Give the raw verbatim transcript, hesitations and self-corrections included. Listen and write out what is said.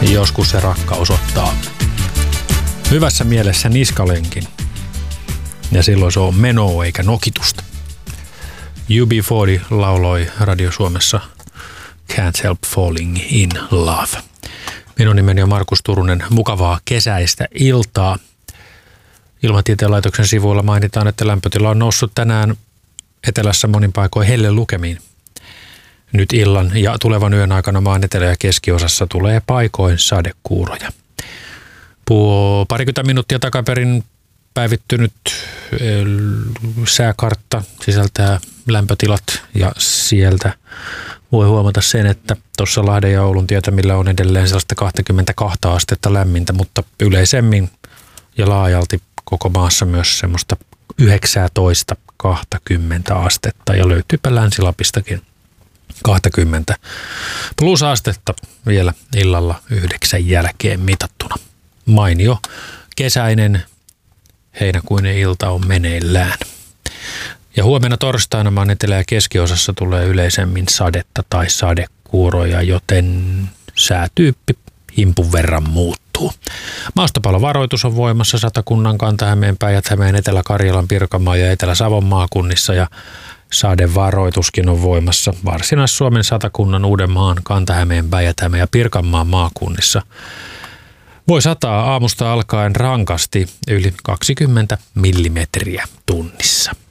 Joskus se rakkaus ottaa hyvässä mielessä niskalenkin. Ja silloin se on menoa eikä nokitusta. U B neljäkymmentä lauloi Radio Suomessa Can't Help Falling in Love. Minun nimeni on Markus Turunen. Mukavaa kesäistä iltaa. Ilmatieteen laitoksen sivuilla mainitaan, että lämpötila on noussut tänään etelässä monin paikoin helle lukemiin. Nyt illan ja tulevan yön aikana maan etelä- ja keskiosassa tulee paikoin sadekuuroja. Puo parikymmentä minuuttia takaperin päivittynyt sääkartta sisältää lämpötilat ja sieltä voi huomata sen, että tuossa Lahden ja Oulun tietämillä on edelleen sellaista kaksikymmentäkaksi astetta lämmintä, mutta yleisemmin ja laajalti koko maassa myös semmoista yhdeksäntoista kaksikymmentä astetta ja löytyypä Länsi-Lapistakin kaksikymmentä plus astetta vielä illalla yhdeksän jälkeen mitattuna. Mainio kesäinen heinäkuinen ilta on meneillään. Ja huomenna torstaina maan etelä- ja keskiosassa tulee yleisemmin sadetta tai sadekuuroja, joten säätyyppi himpun verran muuttuu. Maastopallovaroitus on voimassa Satakunnan, Kanta-Hämeen, Päijät-Hämeen, Etelä-Karjalan, Pirkanmaan ja Etelä-Savon maakunnissa ja sadevaroituskin on voimassa Varsinais-Suomen, Satakunnan, Uudenmaan, Kanta-Hämeen, Päijät-Hämeen ja Pirkanmaan maakunnissa. Voi sataa aamusta alkaen rankasti yli kaksikymmentä millimetriä tunnissa.